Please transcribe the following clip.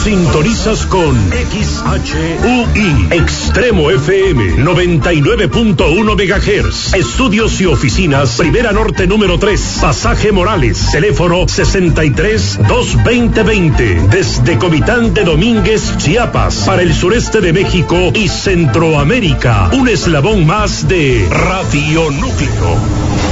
Sintonizas con XHUI Extremo FM 99.1 MHz. Estudios y oficinas Primera Norte número 3, Pasaje Morales, teléfono 63-220-20. Desde Comitán de Domínguez, Chiapas, para el sureste de México y Centroamérica. Un eslabón más de Radio Núcleo.